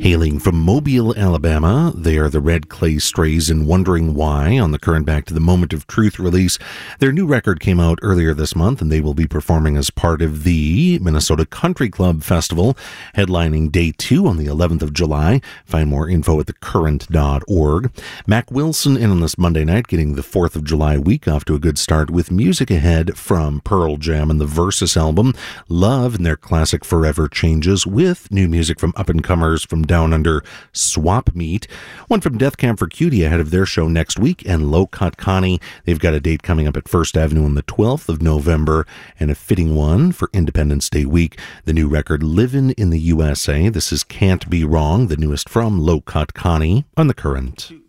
Hailing from Mobile, Alabama, they are the Red Clay Strays and Wondering Why on the Current Back to the Moment of Truth release. Their new record came out earlier this month, and they will be performing as part of the Minnesota Country Club Festival, headlining Day 2 on the 11th of July. Find more info at thecurrent.org. Mac Wilson in on this Monday night, getting the 4th of July week off to a good start with music ahead from Pearl Jam and the Versus album, Love and their classic Forever Changes, with new music from up-and-comers from Down Under, Swap Meet. One from Death Camp for Cutie ahead of their show next week, and Low Cut Connie. They've got a date coming up at First Avenue on the 12th of November, and a fitting one for Independence Day week. The new record, Livin' in the USA. This is Can't Be Wrong, the newest from Low Cut Connie on The Current.